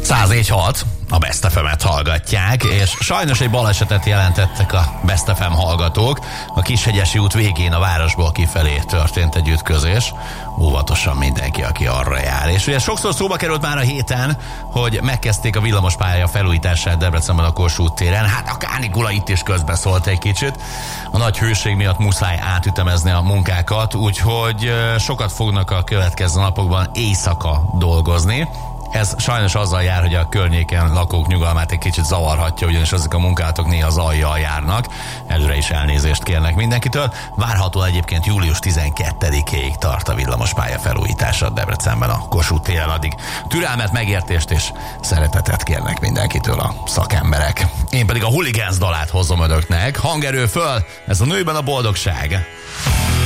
104.6, a Best FM-et hallgatják, és sajnos egy balesetet jelentettek a Best FM hallgatók. A Kishegyesi út végén a városból kifelé történt egy ütközés. Óvatosan mindenki, aki arra jár. És ugye sokszor szóba került már a héten, hogy megkezdték a villamospálya felújítását Debrecenben a Kossuth téren. Hát a kánikula itt is közbeszólt egy kicsit. A nagy hőség miatt muszáj átütemezni a munkákat, úgyhogy sokat fognak a következő napokban éjszaka dolgozni. Ez sajnos azzal jár, hogy a környéken lakók nyugalmát egy kicsit zavarhatja, ugyanis ezek a munkálatok néha zajjal járnak. Előre is elnézést kérnek mindenkitől. Várható egyébként július 12-ig tart a villamospálya felújítása Debrecenben a Kossuth téren. Addig türelmet, megértést és szeretetet kérnek mindenkitől a szakemberek. Én pedig a Hooligans dalát hozom önöknek. Hangerő föl, ez a Nőben a boldogság.